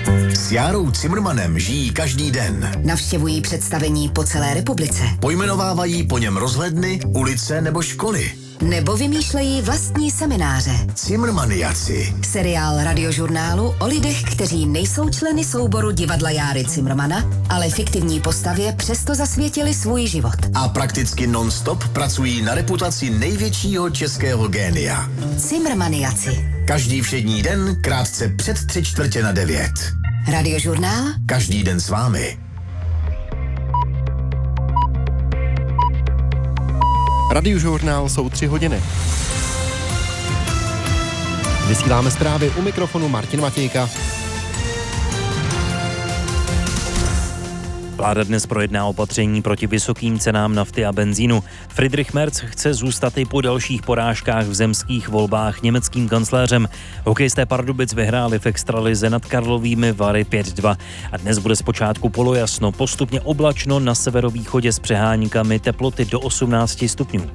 S Járou Cimrmanem žijí každý den. Navštěvují představení po celé republice. Pojmenovávají po něm rozhledny, ulice nebo školy. Nebo vymýšlejí vlastní semináře. Cimrmaniaci. Seriál radiožurnálu o lidech, kteří nejsou členy souboru divadla Járy Cimrmana, ale fiktivní postavě přesto zasvětili svůj život. A prakticky non-stop pracují na reputaci největšího českého génia. Cimrmaniaci. Každý všední den krátce před 8:45. Radiožurnál? Každý den s vámi. Radiožurnál jsou 3 hodiny. Vysíláme zprávy, u mikrofonu Martin Matějka. Vláda dnes projedná opatření proti vysokým cenám nafty a benzínu. Friedrich Merz chce zůstat i po dalších porážkách v zemských volbách německým kancléřem. Hokejisté Pardubic vyhráli v extralize nad Karlovými Vary 5-2. A dnes bude zpočátku polojasno, postupně oblačno, na severovýchodě s přeháníkami, teploty do 18 stupňů.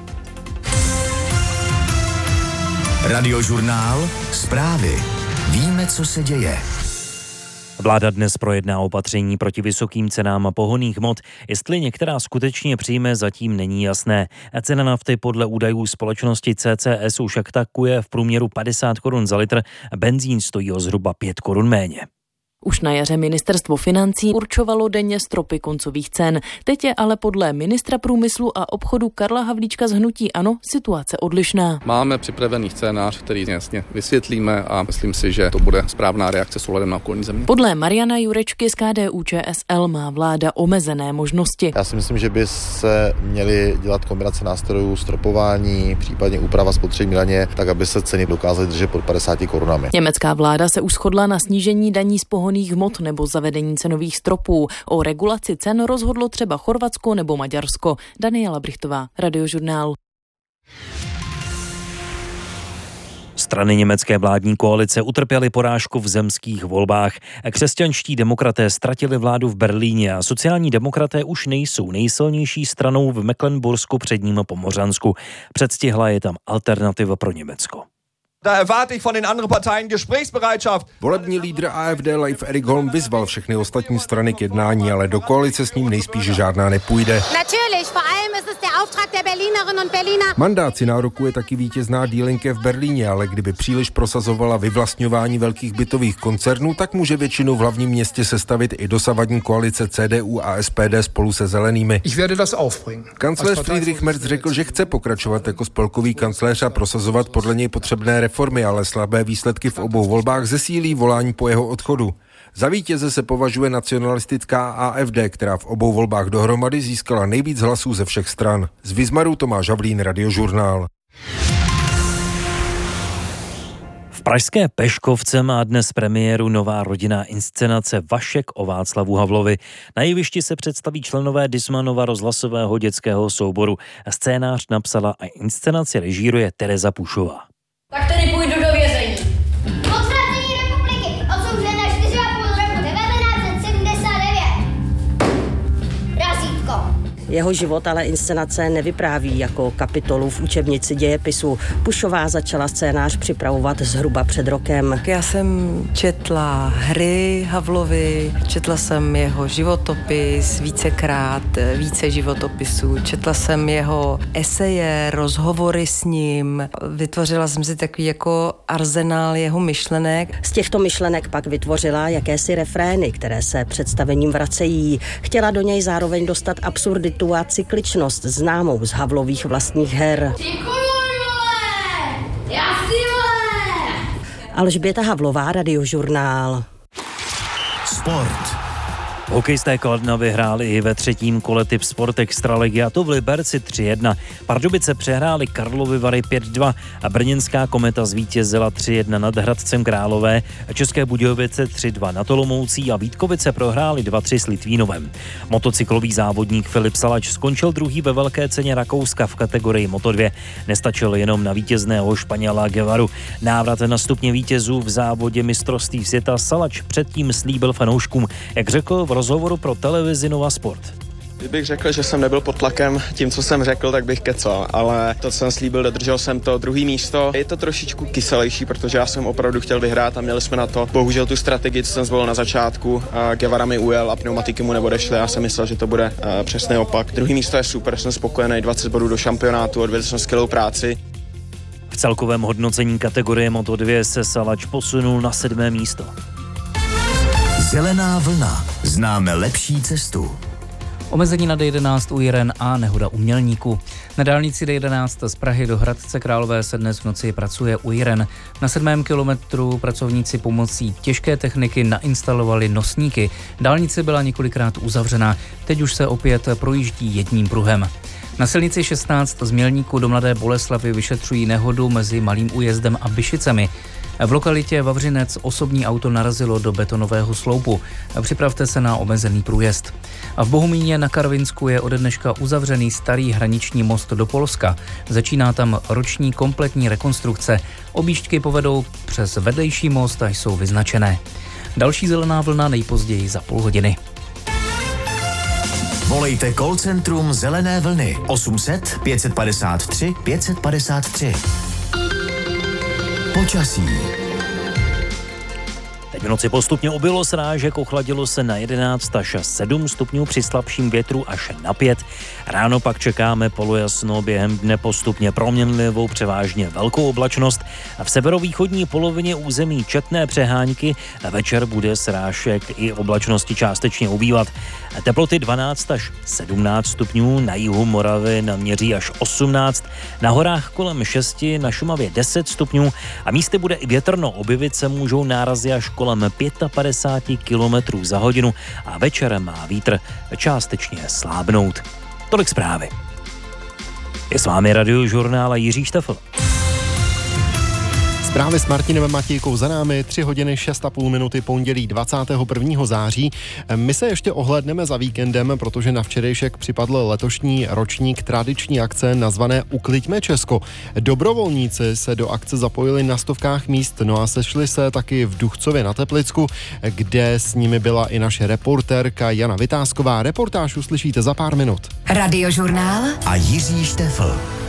Radiožurnál, zprávy. Víme, co se děje. Vláda dnes projedná opatření proti vysokým cenám pohonných hmot. Jestli některá skutečně přijme, zatím není jasné. Cena nafty podle údajů společnosti CCS už atakuje v průměru 50 korun za litr, benzín stojí o zhruba 5 korun méně. Už na jaře ministerstvo financí určovalo denně stropy koncových cen. Teď je ale podle ministra průmyslu a obchodu Karla Havlíčka z hnutí ANO situace odlišná. Máme připravený scénář, který jasně vysvětlíme a myslím si, že to bude správná reakce s ohledem na okolní země. Podle Mariana Jurečky z KDU-ČSL má vláda omezené možnosti. Já si myslím, že by se měly dělat kombinace nástrojů stropování, případně úprava spotřební daně, tak aby se ceny dokázaly držet pod 50 korunami. Německá vláda se už shodla na snížení daní z pohonných hmot nebo zavedení cenových stropů. O regulaci cen rozhodlo třeba Chorvatsko nebo Maďarsko. Daniela Brichtová, Radiožurnál. Strany německé vládní koalice utrpěly porážku v zemských volbách. Křesťanští demokraté ztratili vládu v Berlíně a sociální demokraté už nejsou nejsilnější stranou v Mecklenbursku předním Pomořansku. Předstihla je tam Alternativa pro Německo. Da erwarte ich von den anderen Parteien Gesprächsbereitschaft. Volební lídr AfD Leif Erik Holm vyzval všechny ostatní strany k jednání, ale do koalice s ním nejspíš žádná nepůjde. Natürlich, vor allem ist es der Auftrag der Berlinerinnen und Berliner. Mandát si nárokuje taky vítězná Die Linke v Berlíně, ale kdyby příliš prosazovala vyvlastňování velkých bytových koncernů, tak může většinu v hlavním městě sestavit i dosavadní koalice CDU a SPD spolu se zelenými. Ich werde das aufbringen. Kancléř Friedrich Merz řekl, že chce pokračovat jako spolkový kancléř a prosazovat podle něj potřebné reformy, ale slabé výsledky v obou volbách zesílí volání po jeho odchodu. Za vítěze se považuje nacionalistická AfD, která v obou volbách dohromady získala nejvíc hlasů ze všech stran. Z Vizmaru Tomáš Havlín, Radiožurnál. V pražské Peškovce má dnes premiéru nová rodinná inscenace Vašek o Václavu Havlovi. Na jevišti se představí členové Dismanova rozhlasového dětského souboru. Scénář napsala a inscenaci režíruje Tereza Pušová. Tak tedy půjdu do vězení. Odvrácení republiky, odsouzené 4,5 roku 1979. Razítko. Jeho život ale inscenace nevypráví jako kapitolu v učebnici dějepisu. Pušová začala scénář připravovat zhruba před rokem. Já jsem četla hry Havlovi, četla jsem jeho životopis vícekrát, více životopisů, četla jsem jeho eseje, rozhovory s ním, vytvořila jsem si takový jako arzenál jeho myšlenek. Z těchto myšlenek pak vytvořila jakési refrény, které se představením vracejí. Chtěla do něj zároveň dostat absurditu a cykličnost známou z Havlových vlastních her. Alžběta Havlová, Radiožurnál. Sport. Hokejisté Kladna vyhráli i ve třetím kole Typ Sport Extraligy, a to v Liberci 3-1. Pardubice přehráli Karlovy Vary 5-2 a brněnská Kometa zvítězila 3-1 nad Hradcem Králové, České Budějovice 3-2 nad Olomoucí a Vítkovice prohráli 2-3 s Litvínovem. Motocyklový závodník Filip Salač skončil druhý ve velké ceně Rakouska v kategorii Moto2. Nestačil jenom na vítězného Španěla Guevaru. Návrat na stupně vítězů v závodě mistrovství světa Salač předtím slíbil fanouškům, jak řekl v rozhovoru pro televizi Nova Sport. Kdybych řekl, že jsem nebyl pod tlakem tím, co jsem řekl, tak bych kecal, ale to, co jsem slíbil, dodržel jsem to. Druhý místo je to trošičku kyselější, protože já jsem opravdu chtěl vyhrát a měli jsme na to. Bohužel tu strategii, co jsem zvolil na začátku, Guevara mi ujel a pneumatiky mu neodešly. Já jsem myslel, že to bude přesný opak. Druhý místo je super, jsem spokojený, 20 bodů do šampionátu, odvedl jsem skvělou práci. V celkovém hodnocení kategorie Moto2 se Salač posunul na 7. místo. Zelená vlna. Známe lepší cestu. Omezení na D11 u Jiren a nehoda u Mělníku. Na dálnici D11 z Prahy do Hradce Králové se dnes v noci pracuje u Jiren. Na 7. kilometru pracovníci pomocí těžké techniky nainstalovali nosníky. Dálnice byla několikrát uzavřena, teď už se opět projíždí jedním pruhem. Na silnici 16 z Mělníku do Mladé Boleslavi vyšetřují nehodu mezi Malým Újezdem a Byšicemi. V lokalitě Vavřinec osobní auto narazilo do betonového sloupu. Připravte se na omezený průjezd. A v Bohumíně na Karvinsku je ode dneška uzavřený starý hraniční most do Polska. Začíná tam roční kompletní rekonstrukce. Objížďky povedou přes vedlejší most a jsou vyznačené. Další zelená vlna nejpozději za půl hodiny. Volejte call centrum Zelené vlny 800 553 553. Počasí. Teď v noci postupně ubylo srážek, ochladilo se na 11 až 7 stupňů při slabším větru až na 5. Ráno pak čekáme polojasno, během dne postupně proměnlivou převážně velkou oblačnost a v severovýchodní polovině území četné přehánky. Večer bude srážek i oblačnosti částečně ubývat. Teploty 12 až 17 stupňů, na jihu Moravy naměří až 18, na horách kolem 6, na Šumavě 10 stupňů a místy bude i větrno, objevit se můžou nárazy až kolem 55 km za hodinu a večer má vítr částečně slábnout. Tolik zprávy. Je s vámi Radiožurnál a Jiří Štefl. Zprávy s Martinem Matějkou za námi, 3 hodiny 6,5 minuty, pondělí 21. září. My se ještě ohlédneme za víkendem, protože na včerejšek připadl letošní ročník tradiční akce nazvané Ukliďme Česko. Dobrovolníci se do akce zapojili na stovkách míst, no a sešli se taky v Duchcově na Teplicku, kde s nimi byla i naše reportérka Jana Vytázková. Reportáž uslyšíte za pár minut. Radiožurnál a Jiří Štefl.